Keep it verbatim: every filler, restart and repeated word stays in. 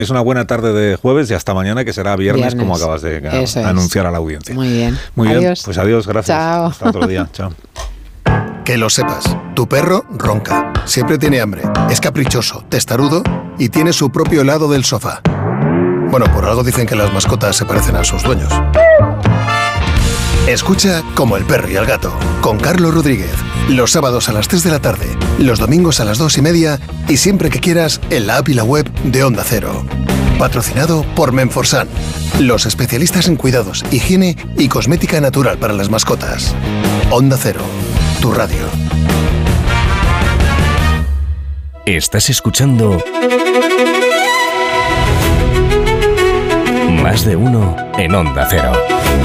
Es una buena tarde de jueves y hasta mañana, que será viernes, viernes. como acabas de a, anunciar a la audiencia. Muy bien. Muy adiós. bien, pues adiós, gracias. Chao. Hasta otro día. Chao. Que lo sepas, tu perro ronca, siempre tiene hambre, es caprichoso, testarudo y tiene su propio lado del sofá. Bueno, por algo dicen que las mascotas se parecen a sus dueños. Escucha Como el perro y el gato, con Carlos Rodríguez, los sábados a las tres de la tarde, los domingos a las dos y media y siempre que quieras en la app y la web de Onda Cero. Patrocinado por Menforsan, los especialistas en cuidados, higiene y cosmética natural para las mascotas. Onda Cero, tu radio. Estás escuchando Más de Uno en Onda Cero.